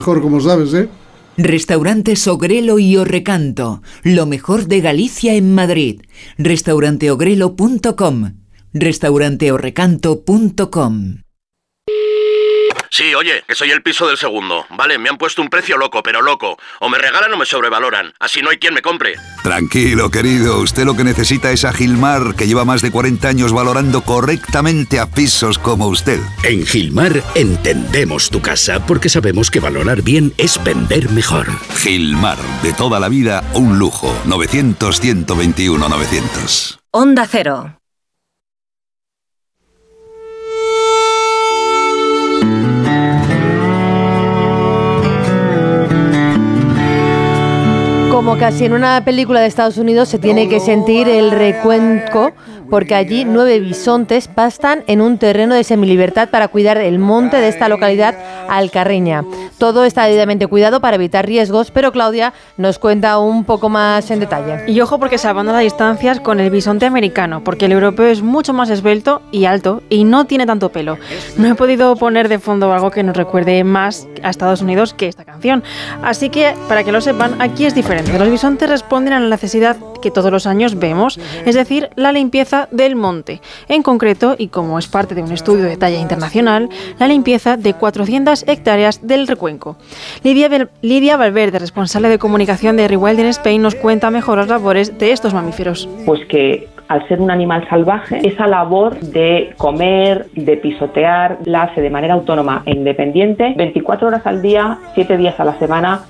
Mejor, como sabes, ¿eh? Restaurantes Ogrelo y Orrecanto, lo mejor de Galicia en Madrid. Restauranteogrelo.com, restauranteorrecanto.com. Sí, oye, que soy el piso del segundo. Vale, me han puesto un precio loco, pero loco. O me regalan o me sobrevaloran. Así no hay quien me compre. Tranquilo, querido. Usted lo que necesita es a Gilmar, que lleva más de 40 años valorando correctamente a pisos como usted. En Gilmar entendemos tu casa porque sabemos que valorar bien es vender mejor. Gilmar, de toda la vida, un lujo. 900-121-900. Onda Cero. Como casi en una película de Estados Unidos se tiene que sentir el recuenco, porque allí 9 bisontes pastan en un terreno de semilibertad para cuidar el monte de esta localidad alcarreña. Todo está debidamente cuidado para evitar riesgos, pero Claudia nos cuenta un poco más en detalle. Y ojo, porque se abandona distancias con el bisonte americano, porque el europeo es mucho más esbelto y alto y no tiene tanto pelo. No he podido poner de fondo algo que nos recuerde más a Estados Unidos que esta canción. Así que, para que lo sepan, aquí es diferente. Los bisontes responden a la necesidad que todos los años vemos, es decir, la limpieza del monte. En concreto, y como es parte de un estudio de talla internacional, la limpieza de 400 hectáreas del recuenco. Lidia Valverde, responsable de comunicación de Rewilding Spain, nos cuenta mejor las labores de estos mamíferos. Pues que al ser un animal salvaje, esa labor de comer, de pisotear, la hace de manera autónoma e independiente, 24 horas al día, 7 días a la semana,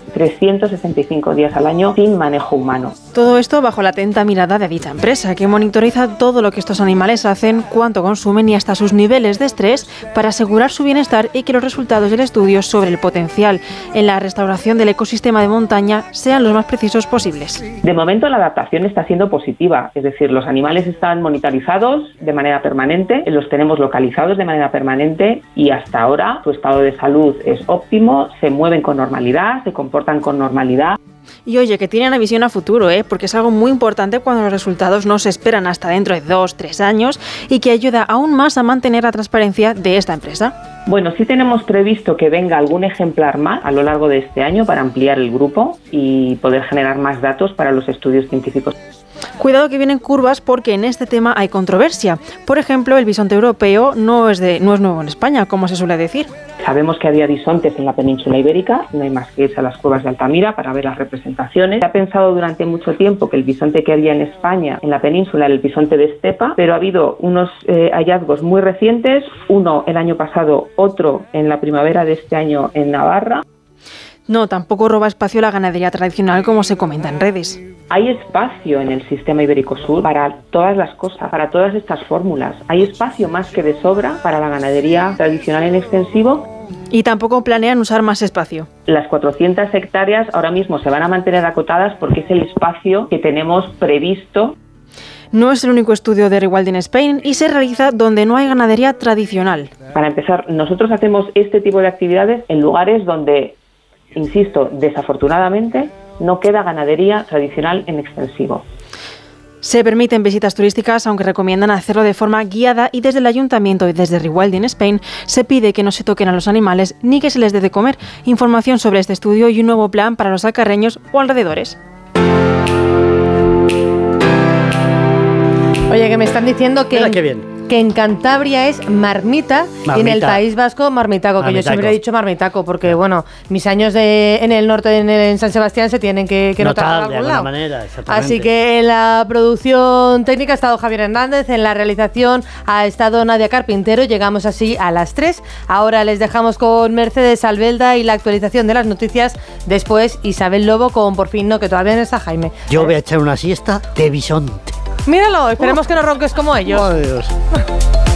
365 días al año, sin manejo humano. Todo esto bajo la atenta mirada de dicha empresa, que monitoriza todo lo que estos animales hacen, cuánto consumen y hasta sus niveles de estrés para asegurar su bienestar y que los resultados del estudio sobre el potencial en la restauración del ecosistema de montaña sean los más precisos posibles. De momento la adaptación está siendo positiva, es decir, los animales están monitorizados de manera permanente, los tenemos localizados de manera permanente y hasta ahora su estado de salud es óptimo, se mueven con normalidad, se comportan con normalidad. Y oye, que tienen una visión a futuro, porque es algo muy importante cuando los resultados no se esperan hasta dentro de 2-3 años y que ayuda aún más a mantener la transparencia de esta empresa. Bueno, sí tenemos previsto que venga algún ejemplar más a lo largo de este año para ampliar el grupo y poder generar más datos para los estudios científicos. Cuidado que vienen curvas porque en este tema hay controversia. Por ejemplo, el bisonte europeo no es nuevo en España, como se suele decir. Sabemos que había bisontes en la península ibérica, no hay más que irse a las cuevas de Altamira para ver las representaciones. Se ha pensado durante mucho tiempo que el bisonte que había en España, en la península, era el bisonte de estepa, pero ha habido unos hallazgos muy recientes, uno el año pasado, otro en la primavera de este año en Navarra. No, tampoco roba espacio la ganadería tradicional como se comenta en redes. Hay espacio en el sistema Ibérico Sur para todas las cosas, para todas estas fórmulas. Hay espacio más que de sobra para la ganadería tradicional en extensivo. Y tampoco planean usar más espacio. Las 400 hectáreas ahora mismo se van a mantener acotadas porque es el espacio que tenemos previsto. No es el único estudio de Rewilding Spain y se realiza donde no hay ganadería tradicional. Para empezar, nosotros hacemos este tipo de actividades en lugares donde, insisto, desafortunadamente, no queda ganadería tradicional en extensivo. Se permiten visitas turísticas, aunque recomiendan hacerlo de forma guiada y desde el Ayuntamiento y desde Rewilding Spain se pide que no se toquen a los animales ni que se les dé de comer. Información sobre este estudio y un nuevo plan para los alcarreños o alrededores. Oye, que me están diciendo que en Cantabria es marmita y en el País Vasco marmitaco, que yo siempre he dicho marmitaco, porque bueno, mis años en el norte, en San Sebastián, se tienen que notar de algún lado. Manera, así que en la producción técnica ha estado Javier Hernández, en la realización ha estado Nadia Carpintero. Llegamos así a las 3. Ahora les dejamos con Mercedes Albelda y la actualización de las noticias. Después Isabel Lobo con Por fin no, que todavía no está Jaime. Yo voy a echar una siesta de bisonte. Míralo, esperemos que no ronques como ellos. Oh, Dios.